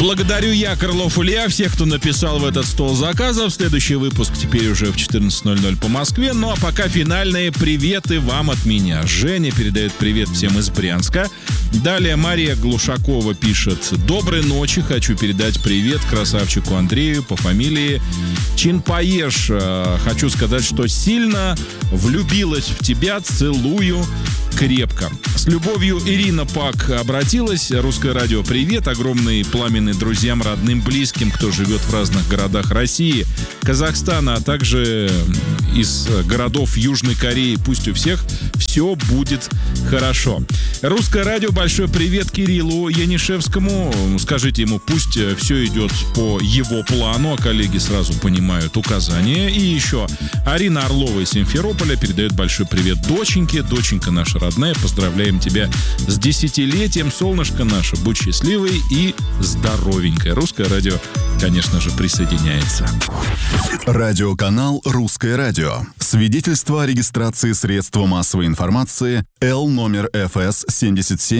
Благодарю я, Крылов Илья, всех, кто написал в этот стол заказов. Следующий выпуск теперь уже в 14:00 по Москве. Ну а пока финальные приветы вам от меня. Женя передает привет всем из Брянска. Далее Мария Глушакова пишет: доброй ночи, хочу передать привет красавчику Андрею по фамилии Чинпаеш. Хочу сказать, что сильно влюбилась в тебя, целую крепко. С любовью Ирина Пак обратилась. Русское радио привет. Огромный пламенный друзьям, родным, близким, кто живет в разных городах России, Казахстана, а также из городов Южной Кореи. Пусть у всех все будет хорошо. Русское радио, большой привет Кириллу Янишевскому. Скажите ему, пусть все идет по его плану, а коллеги сразу понимают указания. И еще Арина Орлова из Симферополя передает большой привет доченьке. Доченька наша родная, поздравляем тебя с 10-летием. Солнышко наше, будь счастливой и здоровенькой. Русское радио, конечно же, присоединяется. Радиоканал «Русское радио». Свидетельство о регистрации средства массовой информации Л номер ФС 77